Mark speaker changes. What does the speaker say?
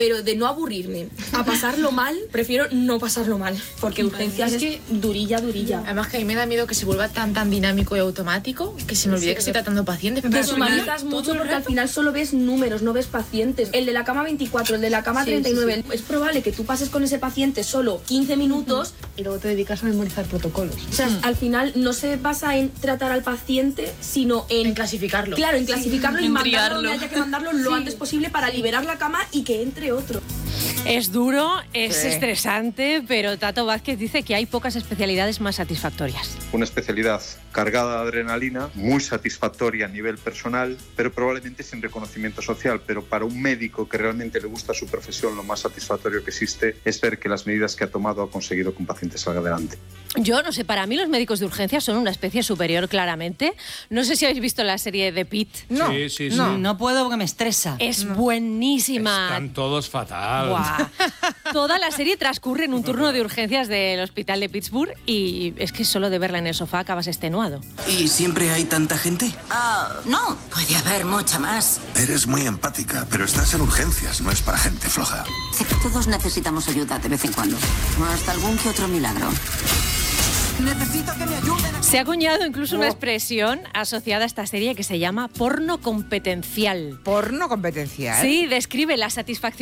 Speaker 1: Pero de no aburrirme a pasarlo mal, prefiero no pasarlo mal. Porque urgencias es durilla.
Speaker 2: Además que a mí me da miedo que se vuelva tan dinámico y automático que se me olvide que estoy tratando pacientes.
Speaker 1: Deshumanizas mucho porque al final solo ves números, no ves pacientes. El de la cama 24, el de la cama 39. Es probable que tú pases con ese paciente solo 15 minutos
Speaker 2: y luego te dedicas a memorizar protocolos.
Speaker 1: O sea, al final no se basa en tratar al paciente, sino en
Speaker 2: clasificarlo.
Speaker 1: Claro, en clasificarlo y mandarlo donde haya que mandarlo lo
Speaker 3: Sí.
Speaker 1: antes posible para liberar la cama y que entre otro.
Speaker 3: Es duro, es estresante, pero Tato Vázquez dice que hay pocas especialidades más satisfactorias.
Speaker 4: Una especialidad cargada de adrenalina, muy satisfactoria a nivel personal, pero probablemente sin reconocimiento social. Pero para un médico que realmente le gusta su profesión, lo más satisfactorio que existe es ver que las medidas que ha tomado ha conseguido que un paciente salga adelante.
Speaker 3: Yo no sé, para mí los médicos de urgencias son una especie superior, claramente. No sé si habéis visto la serie de Pitt.
Speaker 5: No,
Speaker 6: Sí.
Speaker 5: no puedo porque me estresa.
Speaker 3: Es buenísima.
Speaker 6: Están todos fatal.
Speaker 3: Buah. Toda la serie transcurre en un turno de urgencias del hospital de Pittsburgh y es que solo de verla en el sofá acabas extenuado.
Speaker 7: ¿Y siempre hay tanta gente?
Speaker 8: No, puede haber mucha más.
Speaker 9: Eres muy empática, pero estás en urgencias, no es para gente floja.
Speaker 8: Sé que todos necesitamos ayuda de vez en cuando. Hasta algún que otro milagro.
Speaker 7: Necesito que me ayuden.
Speaker 3: Se ha acuñado incluso una expresión asociada a esta serie que se llama porno competencial.
Speaker 5: Porno competencial.
Speaker 3: Sí, describe la satisfacción